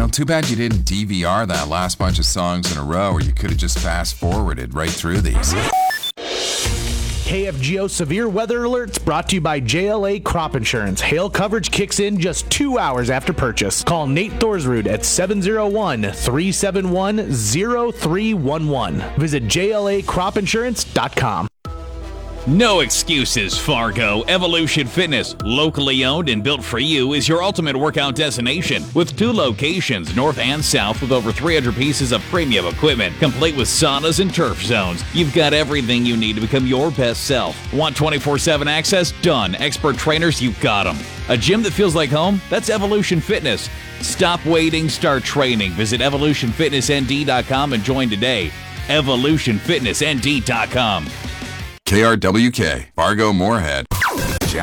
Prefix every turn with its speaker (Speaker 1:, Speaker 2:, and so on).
Speaker 1: too bad you didn't DVR that last bunch of songs in a row, or you could have just fast-forwarded right through these.
Speaker 2: KFGO Severe Weather Alerts brought to you by JLA Crop Insurance. Hail coverage kicks in just 2 hours after purchase. Call Nate Thorsrud at 701-371-0311. Visit JLACropInsurance.com.
Speaker 3: No excuses, Fargo. Evolution Fitness, locally owned and built for you, is your ultimate workout destination. With 2 locations, north and south, with over 300 pieces of premium equipment, complete with saunas and turf zones. You've got everything you need to become your best self. Want 24/7 access? Done. Expert trainers? You've got them. A gym that feels like home? That's Evolution Fitness. Stop waiting, start training. Visit evolutionfitnessnd.com and join today. evolutionfitnessnd.com.
Speaker 1: KRWK, Fargo Moorhead.